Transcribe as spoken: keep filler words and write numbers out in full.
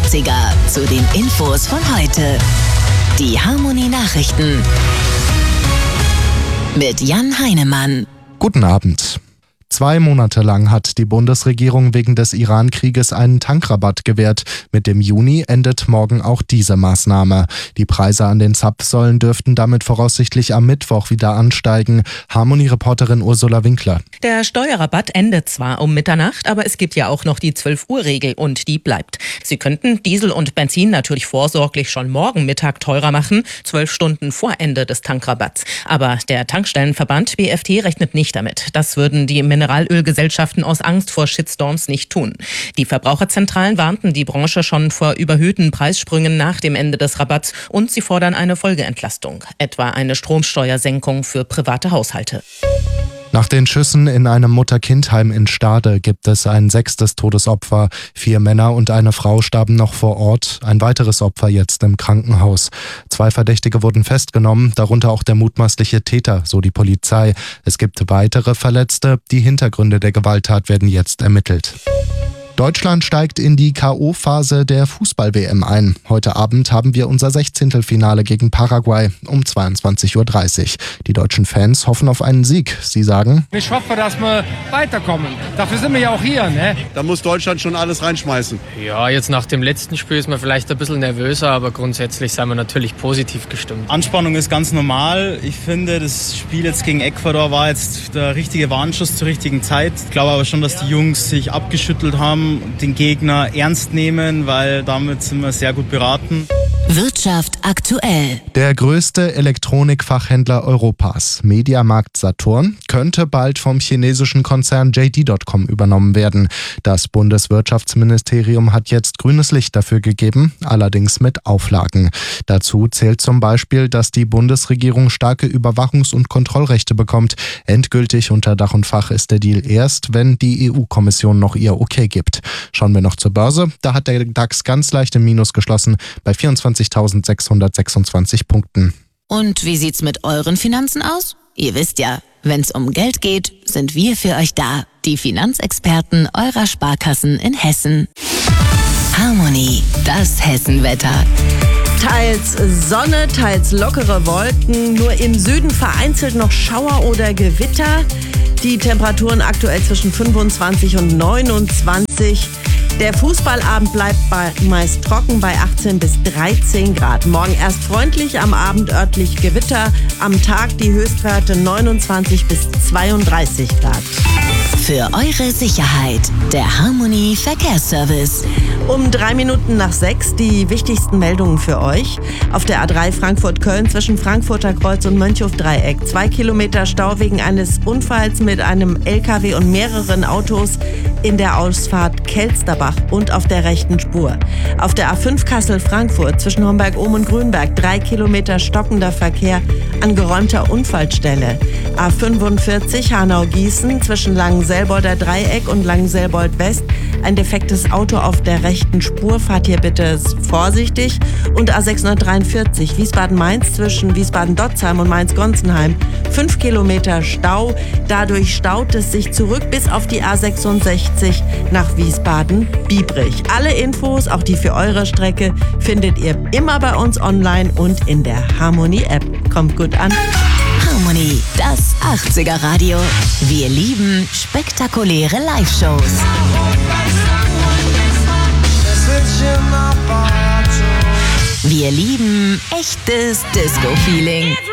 achtziger zu den Infos von heute. Die Harmony Nachrichten mit Jan Heinemann. Guten Abend. Zwei Monate lang hat die Bundesregierung wegen des Iran-Krieges einen Tankrabatt gewährt. Mit dem Juni endet morgen auch diese Maßnahme. Die Preise an den Zapfsäulen dürften damit voraussichtlich am Mittwoch wieder ansteigen. Harmony-Reporterin Ursula Winkler. Der Steuerrabatt endet zwar um Mitternacht, aber es gibt ja auch noch die zwölf-Uhr-Regel und die bleibt. Sie könnten Diesel und Benzin natürlich vorsorglich schon morgen Mittag teurer machen, zwölf Stunden vor Ende des Tankrabatts. Aber der Tankstellenverband B F T rechnet nicht damit. Das würden die Mineralölgesellschaften aus Angst vor Shitstorms nicht tun. Die Verbraucherzentralen warnten die Branche schon vor überhöhten Preissprüngen nach dem Ende des Rabatts und sie fordern eine Folgeentlastung, etwa eine Stromsteuersenkung für private Haushalte. Nach den Schüssen in einem Mutter-Kind-Heim in Stade gibt es ein sechstes Todesopfer. Vier Männer und eine Frau starben noch vor Ort. Ein weiteres Opfer jetzt im Krankenhaus. Zwei Verdächtige wurden festgenommen, darunter auch der mutmaßliche Täter, so die Polizei. Es gibt weitere Verletzte. Die Hintergründe der Gewalttat werden jetzt ermittelt. Deutschland steigt in die K O-Phase der Fußball-W M ein. Heute Abend haben wir unser Sechzehntelfinale gegen Paraguay um zweiundzwanzig Uhr dreißig. Die deutschen Fans hoffen auf einen Sieg. Sie sagen: Ich hoffe, dass wir weiterkommen. Dafür sind wir ja auch hier, ne? Da muss Deutschland schon alles reinschmeißen. Ja, jetzt nach dem letzten Spiel ist man vielleicht ein bisschen nervöser, aber grundsätzlich sind wir natürlich positiv gestimmt. Anspannung ist ganz normal. Ich finde, das Spiel jetzt gegen Ecuador war jetzt der richtige Warnschuss zur richtigen Zeit. Ich glaube aber schon, dass die Jungs sich abgeschüttelt haben, den Gegner ernst nehmen, weil damit sind wir sehr gut beraten. Wirtschaft aktuell. Der größte Elektronikfachhändler Europas, Mediamarkt Saturn, könnte bald vom chinesischen Konzern J D Punkt com übernommen werden. Das Bundeswirtschaftsministerium hat jetzt grünes Licht dafür gegeben, allerdings mit Auflagen. Dazu zählt zum Beispiel, dass die Bundesregierung starke Überwachungs- und Kontrollrechte bekommt. Endgültig unter Dach und Fach ist der Deal erst, wenn die E U-Kommission noch ihr Okay gibt. Schauen wir noch zur Börse. Da hat der DAX ganz leicht im Minus geschlossen bei vierundzwanzigtausendsechshundertsechsundzwanzig Punkten. Und wie sieht's mit euren Finanzen aus? Ihr wisst ja, wenn's um Geld geht, sind wir für euch da. Die Finanzexperten eurer Sparkassen in Hessen. Harmony, das Hessenwetter. Teils Sonne, teils lockere Wolken, nur im Süden vereinzelt noch Schauer oder Gewitter. Die Temperaturen aktuell zwischen fünfundzwanzig und neunundzwanzig. Der Fußballabend bleibt bei, meist trocken bei achtzehn bis dreizehn Grad. Morgen erst freundlich, am Abend örtlich Gewitter. Am Tag die Höchstwerte neunundzwanzig bis zweiunddreißig Grad. Für eure Sicherheit, der Harmony Verkehrsservice. Um drei Minuten nach sechs die wichtigsten Meldungen für euch. Auf der A drei Frankfurt-Köln zwischen Frankfurter Kreuz und Mönchhof-Dreieck. Zwei Kilometer Stau wegen eines Unfalls mit einem L K W und mehreren Autos in der Ausfahrt Kelsterbach und auf der rechten Spur. Auf der A fünf Kassel-Frankfurt zwischen Homberg-Ohm und Grünberg. Drei Kilometer stockender Verkehr an geräumter Unfallstelle. A fünfundvierzig Hanau-Gießen zwischen Langenselbolder Dreieck und Langenselbold-West. Ein defektes Auto auf der rechten Spur. Fahrt hier bitte vorsichtig. Und A sechshundertdreiundvierzig Wiesbaden-Mainz zwischen Wiesbaden-Dotzheim und Mainz-Gonzenheim. Fünf Kilometer Stau. Dadurch staut es sich zurück bis auf die A sechsundsechzig nach Wiesbaden-Biebrich. Alle Infos, auch die für eure Strecke, findet ihr immer bei uns online und in der Harmony-App. Kommt gut an. Harmony, das achtziger Radio. Wir lieben spektakuläre Live-Shows. Wir lieben echtes Disco-Feeling.